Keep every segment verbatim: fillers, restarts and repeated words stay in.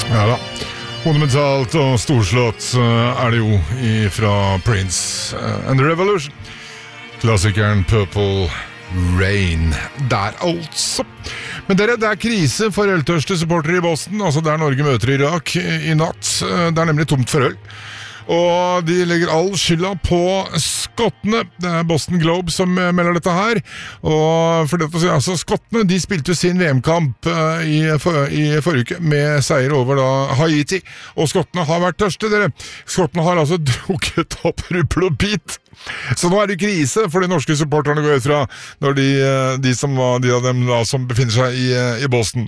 Ja da. Monumentalt og storslått er det jo fra Prince and the Revolution. Klassikeren Purple Rain. Der altså. Men dere, det er krise for øltørste supportere i Boston, altså der Norge møter Irak i natt. Det er nemlig tomt for øl. Og de legger all skylda på skottene. Det er Boston Globe som melder dette her. Og for dette, altså, skottene de spilte sin V M-kamp uh, i, for, i forrige uke med seier over da, Haiti. Og skottene har vært tørste, dere. Skottene har altså drukket opp rubbel og bit. Så nå er det krise for de norske supporterne går ut fra når de, de, som, de av dem da, som befinner seg i, i Boston.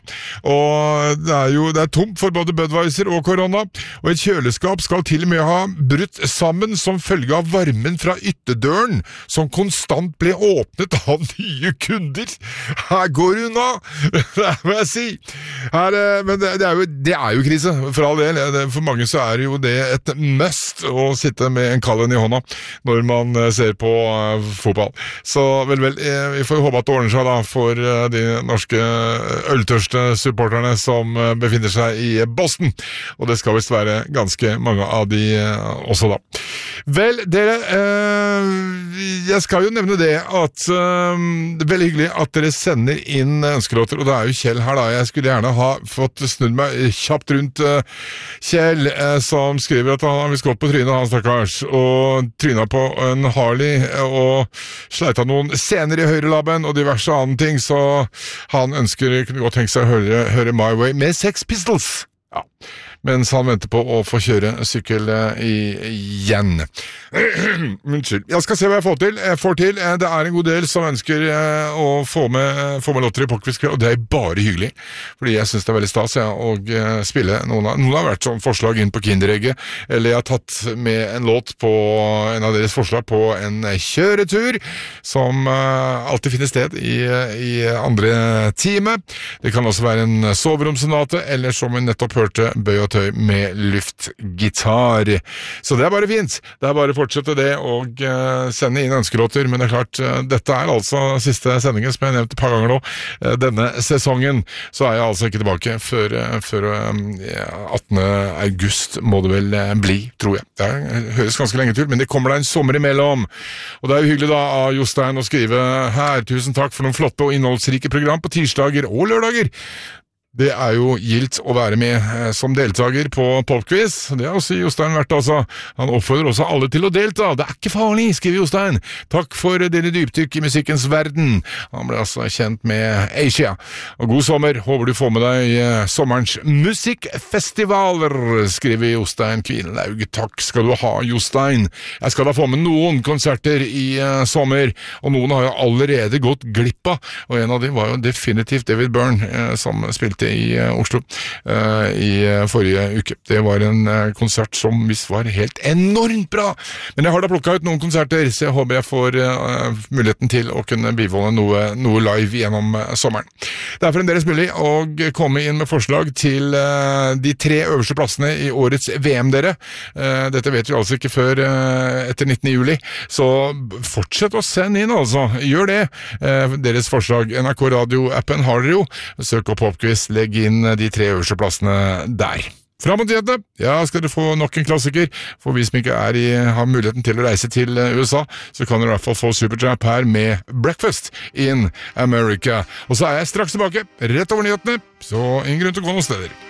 Og det er jo det er tomt for både Budweiser og korona, og et kjøleskap skal til og med ha brutt sammen som følge av varmen fra ytterdøren, som konstant ble åpnet av nye kunder. Her går det unna, det må jeg si. Her, men det, det, er jo, det er jo krise, for all del. For mange så er jo det et must å sitte med en kallen i hånda når man ser på uh, fotball. Så vel, vel, eh, vi får håpe at det ordner seg da for uh, de norske øltørste supporterne som uh, befinner seg i Boston. Og det skal vist være ganske mange av de uh, også da. Vel, dere, uh, jeg skal jo nevne det at uh, det er veldig hyggelig at dere sender inn ønskelåter, og det er jo Kjell her da. Jeg skulle gjerne ha fått snudd meg kjapt rundt uh, Kjell, uh, som skriver at han har visst gått på trynet, han stakkars, og trynet på en Harley og sleit av noen scener i høyrelabben og diverse andre ting, så han ønsker, kunne godt tenke seg å høre, høre My Way med Sex Pistols. Ja, mens han venter på å få kjøre sykkel i, igjen. Unnskyld. Jeg skal se hva jeg får til. Jeg får til. Det er en god del som ønsker å få med, få med låter i Popquiz, og det er bare hyggelig, fordi jeg synes det er veldig stas ja, å spille noen av, noen har vært sånn forslag inn på Kinderegget, eller jeg har tatt med en låt på en av deres forslag på en kjøretur, som uh, alltid finner sted i, i andre time. Det kan også være en soveromsonate, eller som vi nettopp hørte, Bøy og Tøy med luftgitar. Så det er bare fint. Det er bare å fortsette det og uh, sende inn ønskelåter, men det er klart, uh, dette er altså siste sendingen som jeg har nevnt et par ganger nå. Uh, denne sesongen, så er jeg altså ikke tilbake før, uh, før uh, attende august må det vel uh, bli, tror jeg. Det er, høres ganske lenge til, men det kommer da en sommer imellom. Og det er jo hyggelig da av Jostein å skrive her, tusen takk for noen flotte og innholdsrike program på tirsdager og lørdager. Det er jo gildt å være med eh, som deltager på Popquiz. Det har også Jostein vært, altså. Han oppfordrer også alle til å delta. Det er ikke farlig, skriver Jostein. Takk for dine dypdykk i musikkens verden. Han ble altså kjent med Asia. Og god sommer. Håper du får med deg eh, sommerens musikkfestivaler, skriver Jostein Kvinelaug. Takk skal du ha, Jostein. Jeg skal da få med noen konserter i eh, sommer, og noen har jo allerede gått glipp av. Og en av dem var jo definitivt David Byrne, eh, som spilte i uh, Oslo uh, i uh, forrige uke. Det var en uh, konsert som visst var helt enormt bra, men jeg har da plukket ut noen konserter, så jeg håper jeg får uh, muligheten til å kunne bivolde noe, noe live gjennom uh, sommeren. Det er fremdeles mulig å komme inn med forslag til uh, de tre øverste plassene i årets V M, dere. Uh, dette vet vi altså ikke før uh, etter nittende juli, så fortsett å sende inn, altså. Gjør det. Uh, deres forslag. N R K Radio-appen har dere jo. Søk opp Popquiz, legg inn de tre øverste plassene der. Fram mot jente, ja, skal dere få nok en klassiker, for vi som ikke er i, har muligheten til å reise til U S A, så kan dere i hvert fall få Supertramp her med Breakfast in America. Og så er jeg straks tilbake, rett over nyhetene, så ingen grunn til å gå noen steder.